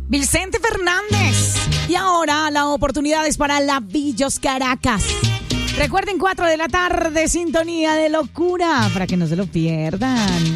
Vicente Fernández. Y ahora la oportunidad es para Lavillos Caracas. Recuerden, 4 de la tarde, sintonía de locura, para que no se lo pierdan.